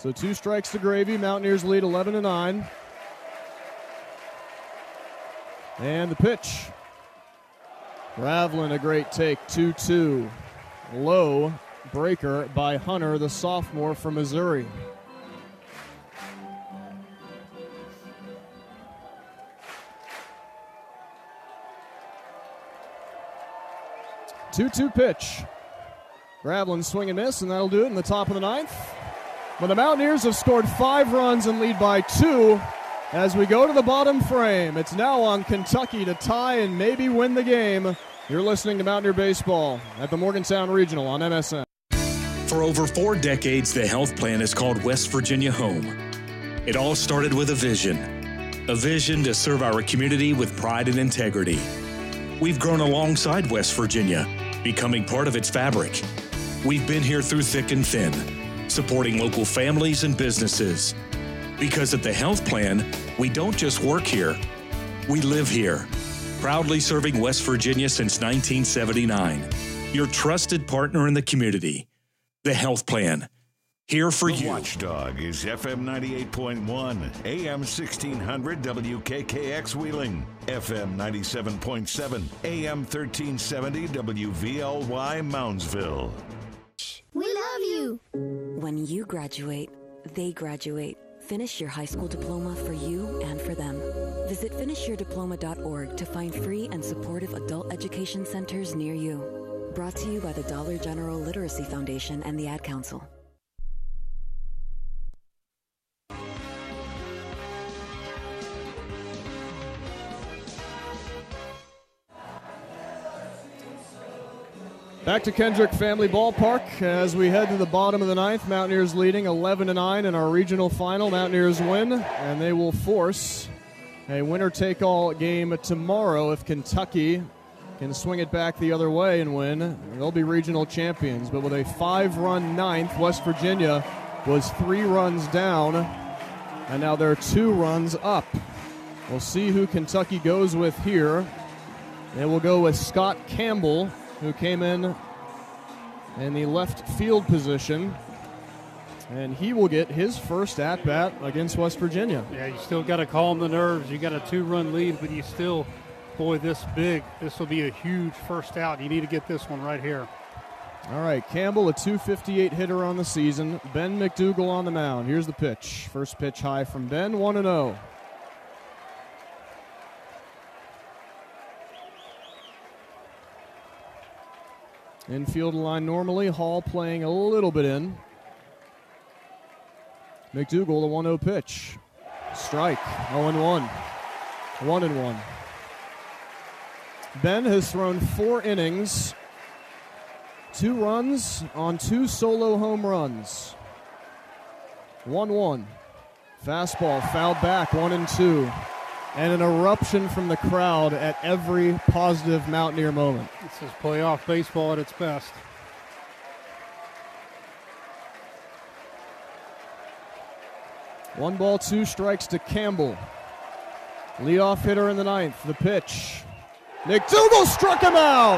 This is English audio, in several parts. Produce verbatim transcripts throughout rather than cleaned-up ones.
So two strikes to Gravy. Mountaineers lead eleven to nine. And the pitch. Ravlin, a great take, two two. Low breaker by Hunter, the sophomore from Missouri. two two pitch. Ravlin swing and miss, and that'll do it in the top of the ninth. But the Mountaineers have scored five runs and lead by two as we go to the bottom frame. It's now on Kentucky to tie and maybe win the game. You're listening to Mountaineer Baseball at the Morgantown Regional on M S N. For over four decades, the health plan has called West Virginia home. It all started with a vision, a vision to serve our community with pride and integrity. We've grown alongside West Virginia, becoming part of its fabric. We've been here through thick and thin, supporting local families and businesses. Because at the health plan, we don't just work here, we live here. Proudly serving West Virginia since nineteen seventy-nine. Your trusted partner in the community. The Health Plan. Here for the you. Watchdog is F M ninety-eight point one, A M sixteen hundred W K K X Wheeling, F M ninety-seven point seven, A M thirteen seventy W V L Y Moundsville. We love you. When you graduate, they graduate. Finish your high school diploma for you and for them. Visit finish your diploma dot org to find free and supportive adult education centers near you. Brought to you by the Dollar General Literacy Foundation and the Ad Council. Back to Kendrick Family Ballpark as we head to the bottom of the ninth. Mountaineers leading eleven to nine in our regional final. Mountaineers win, and they will force a winner-take-all game tomorrow. If Kentucky can swing it back the other way and win, they'll be regional champions. But with a five-run ninth, West Virginia was three runs down, and now they're two runs up. We'll see who Kentucky goes with here. They will go with Scott Campbell, who came in in the left field position, and he will get his first at-bat against West Virginia. Yeah, you still got to calm the nerves. You got a two-run lead, but you still, boy, this big. This will be a huge first out. You need to get this one right here. All right, Campbell, a two fifty-eight hitter on the season. Ben McDougal on the mound. Here's the pitch. First pitch high from Ben, one and oh. Infield line normally. Hall playing a little bit in. McDougal, the one oh pitch. Strike, oh and one. one and one. Ben has thrown four innings, two runs on two solo home runs. one one. Fastball fouled back, one and two. And an eruption from the crowd at every positive Mountaineer moment. This is playoff baseball at its best. One ball, two strikes to Campbell. Leadoff hitter in the ninth. The pitch. McDougal struck him out.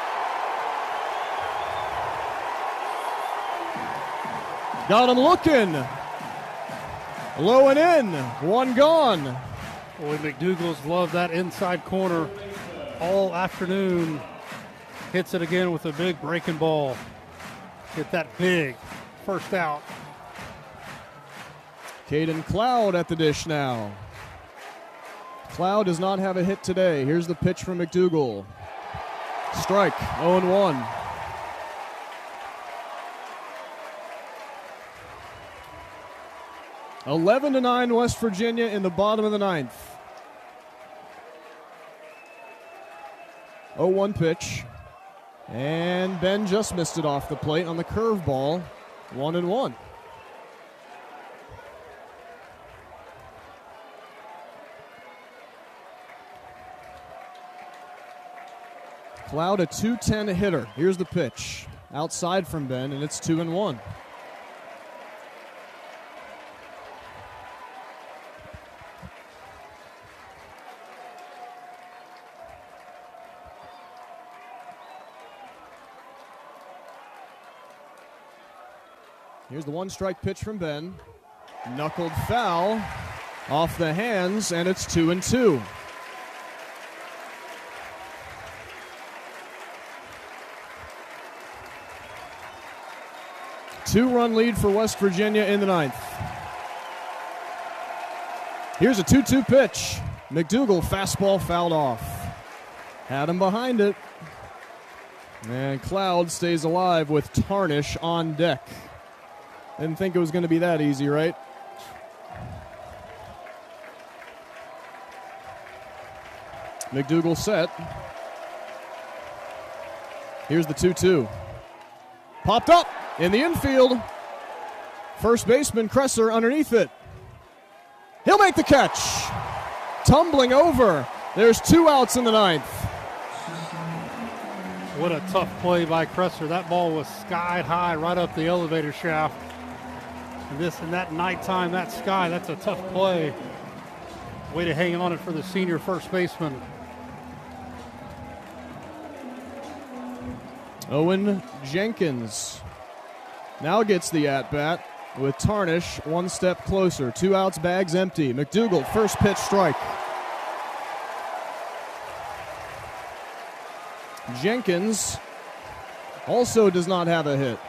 Got him looking. Low and in. One gone. Boy, McDougal's loved that inside corner all afternoon. Hits it again with a big breaking ball. Hit that big first out. Caden Cloud at the dish now. Cloud does not have a hit today. Here's the pitch from McDougal. Strike, oh and one. eleven to nine West Virginia in the bottom of the ninth. oh one pitch. And Ben just missed it off the plate on the curveball. One and one. Cloud, a two ten hitter. Here's the pitch. Outside from Ben, and it's two and one. Here's the one-strike pitch from Ben. Knuckled foul off the hands, and it's two and two. Two-run lead for West Virginia in the ninth. Here's a two two pitch. McDougal, fastball fouled off. Had him behind it. And Cloud stays alive with Tarnish on deck. Didn't think it was going to be that easy, right? McDougal set. Here's the two two. Popped up in the infield. First baseman Kresser underneath it. He'll make the catch. Tumbling over. There's two outs in the ninth. What a tough play by Kresser. That ball was sky high right up the elevator shaft. And this in that nighttime, that sky, that's a tough play. Way to hang on it for the senior first baseman. Owen Jenkins now gets the at-bat with Tarnish one step closer. Two outs, bags empty. McDougal, first pitch strike. Jenkins also does not have a hit.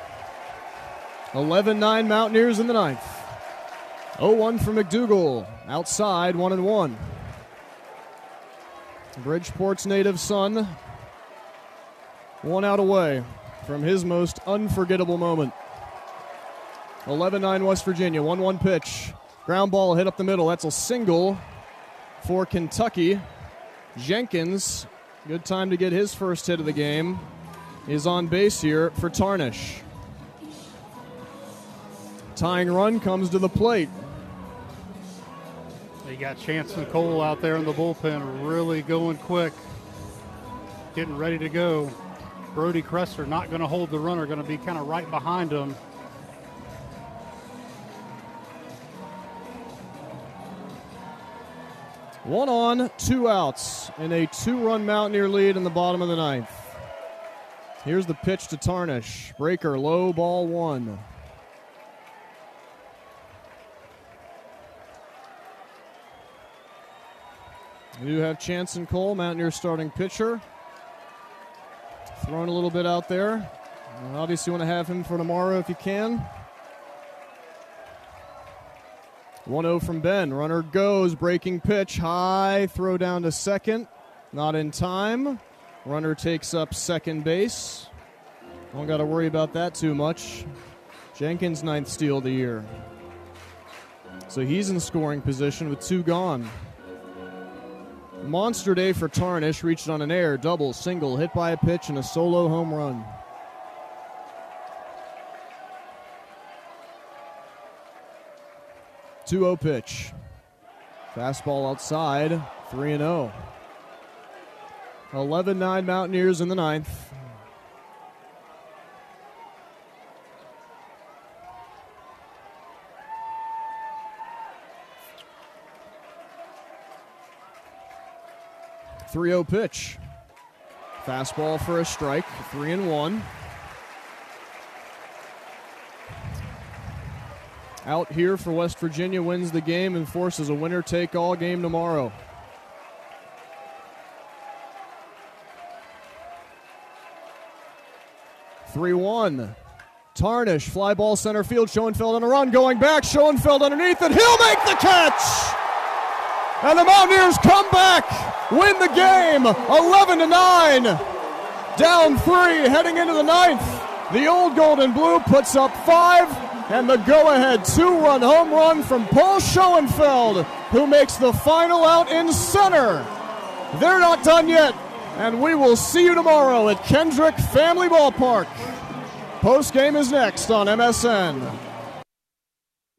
eleven nine Mountaineers in the ninth. oh one for McDougal. Outside, one and one. Bridgeport's native son, one out away from his most unforgettable moment. eleven nine West Virginia, one one pitch. Ground ball hit up the middle. That's a single for Kentucky. Jenkins, good time to get his first hit of the game, is on base here for Tarnish. Tying run comes to the plate. They got Chance and Cole out there in the bullpen, really going quick, getting ready to go. Brody Kresser not going to hold the runner, going to be kind of right behind him. One on, two outs, in a two-run Mountaineer lead in the bottom of the ninth. Here's the pitch to Tarnish. Breaker, low, ball one. We do have Chance and Cole, Mountaineer starting pitcher. Throwing a little bit out there. You obviously want to have him for tomorrow if you can. one oh from Ben. Runner goes. Breaking pitch. High. Throw down to second. Not in time. Runner takes up second base. Don't got to worry about that too much. Jenkins' ninth steal of the year. So he's in scoring position with two gone. Monster day for Tarnish. Reached on an air, double, single, hit by a pitch, and a solo home run. two oh pitch. Fastball outside, three and oh. eleven nine Mountaineers in the ninth. three oh pitch. Fastball for a strike, three and one. Out here for West Virginia, wins the game and forces a winner-take-all game tomorrow. three one. Tarnish, fly ball center field. Schoenfeld on a run, going back. Schoenfeld underneath it. He'll make the catch! And the Mountaineers come back, win the game, eleven to nine. Down three, heading into the ninth. The old Gold and Blue puts up five, and the go-ahead two-run home run from Paul Schoenfeld, who makes the final out in center. They're not done yet, and we will see you tomorrow at Kendrick Family Ballpark. Post-game is next on M S N.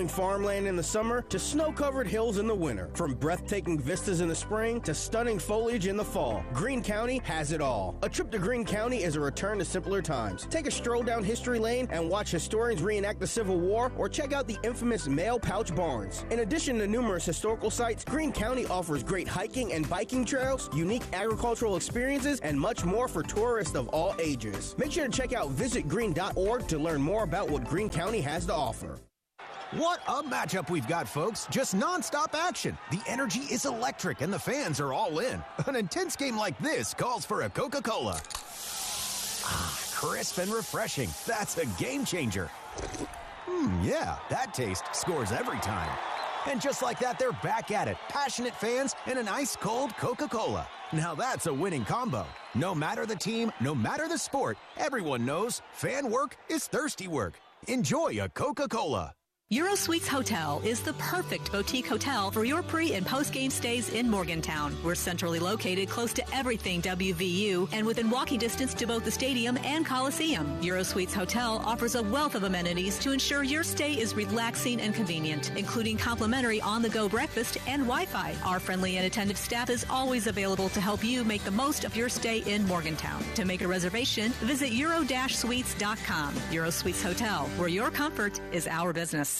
farmland in the summer to snow-covered hills in the winter. From breathtaking vistas in the spring to stunning foliage in the fall, Greene County has it all. A trip to Greene County is a return to simpler times. Take a stroll down history lane and watch historians reenact the Civil War, or check out the infamous Mail Pouch Barns. In addition to numerous historical sites, Greene County offers great hiking and biking trails, unique agricultural experiences, and much more for tourists of all ages. Make sure to check out visit greene dot org to learn more about what Greene County has to offer. What a matchup we've got, folks. Just nonstop action. The energy is electric and the fans are all in. An intense game like this calls for a Coca-Cola. Ah, crisp and refreshing. That's a game changer. Hmm, yeah, that taste scores every time. And just like that, they're back at it. Passionate fans and an ice-cold Coca-Cola. Now that's a winning combo. No matter the team, no matter the sport, everyone knows fan work is thirsty work. Enjoy a Coca-Cola. Eurosuites Hotel is the perfect boutique hotel for your pre- and post-game stays in Morgantown. We're centrally located close to everything W V U and within walking distance to both the stadium and Coliseum. Eurosuites Hotel offers a wealth of amenities to ensure your stay is relaxing and convenient, including complimentary on-the-go breakfast and Wi-Fi. Our friendly and attentive staff is always available to help you make the most of your stay in Morgantown. To make a reservation, visit euro dash suites dot com. Eurosuites Hotel, where your comfort is our business.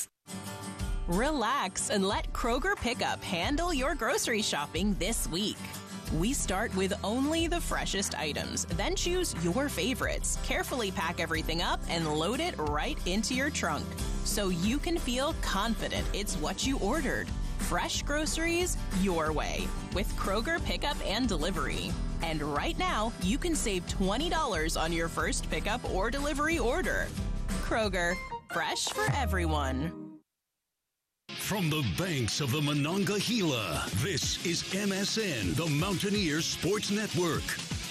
Relax and let Kroger Pickup handle your grocery shopping this week. We start with only the freshest items, then choose your favorites, carefully pack everything up, and load it right into your trunk so you can feel confident it's what you ordered. Fresh groceries your way with Kroger Pickup and Delivery. And right now, you can save twenty dollars on your first pickup or delivery order. Kroger, fresh for everyone. From the banks of the Monongahela, this is M S N, the Mountaineers Sports Network.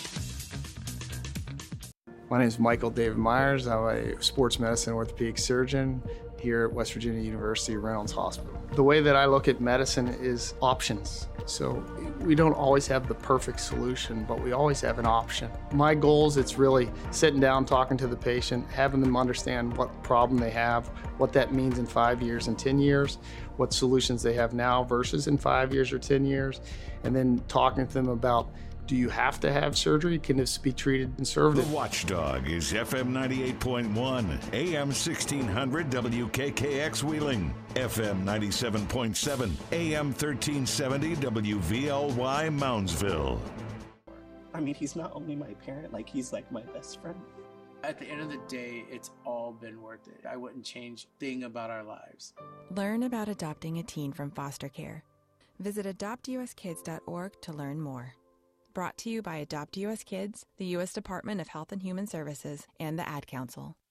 My name is Michael David Myers. I'm a sports medicine orthopedic surgeon here at West Virginia University Reynolds Hospital. The way that I look at medicine is options. So we don't always have the perfect solution, but we always have an option. My goals, it's really sitting down, talking to the patient, having them understand what problem they have, what that means in five years and ten years, what solutions they have now versus in five years or ten years, and then talking to them about, do you have to have surgery? Can this be treated conservatively? The Watchdog is F M ninety-eight point one, A M sixteen hundred W K K X Wheeling, F M ninety-seven point seven, A M thirteen seventy W V L Y Moundsville. I mean, he's not only my parent, like he's like my best friend. At the end of the day, it's all been worth it. I wouldn't change a thing about our lives. Learn about adopting a teen from foster care. Visit adopt u s kids dot org to learn more. Brought to you by Adopt U S Kids, the U S Department of Health and Human Services, and the Ad Council.